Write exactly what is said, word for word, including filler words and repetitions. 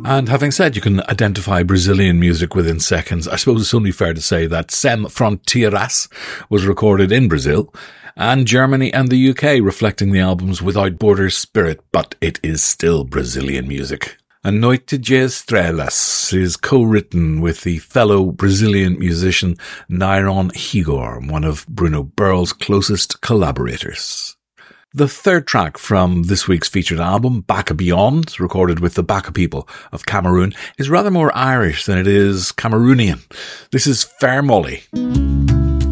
And having said you can identify Brazilian music within seconds, I suppose it's only fair to say that Sem Fronteiras was recorded in Brazil, and Germany and the U K reflecting the album's Without Borders spirit, but it is still Brazilian music. A Noite de Estrelas is co-written with the fellow Brazilian musician Nairon Higor, one of Bruno Burl's closest collaborators. The third track from this week's featured album, Baka Beyond, recorded with the Baka people of Cameroon, is rather more Irish than it is Cameroonian. This is Fair Molly.